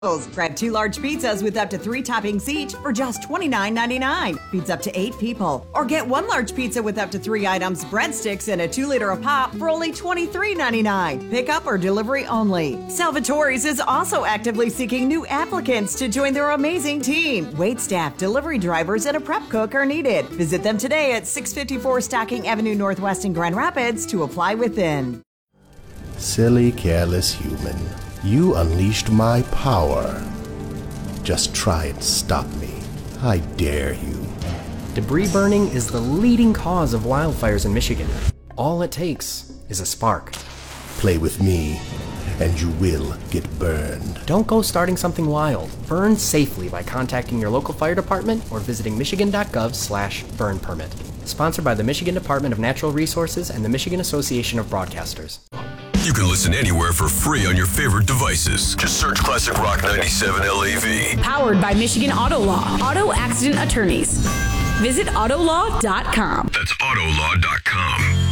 Grab 2 large pizzas with up to 3 toppings each for just $29.99. Feeds up to 8 people. Or get 1 large pizza with up to 3 items, breadsticks, and a 2-liter of pop for only $23.99. Pickup or delivery only. Salvatore's is also actively seeking new applicants to join their amazing team. Waitstaff, delivery drivers, and a prep cook are needed. Visit them today at 654 Stocking Avenue Northwest in Grand Rapids to apply within. Silly, careless human. You unleashed my power. Just try and stop me. I dare you. Debris burning is the leading cause of wildfires in Michigan. All it takes is a spark. Play with me, and you will get burned. Don't go starting something wild. Burn safely by contacting your local fire department or visiting michigan.gov/burn permit. Sponsored by the Michigan Department of Natural Resources and the Michigan Association of Broadcasters. You can listen anywhere for free on your favorite devices. Just search Classic Rock 97 LAV. Powered by Michigan Auto Law. Auto accident attorneys. Visit autolaw.com. That's autolaw.com.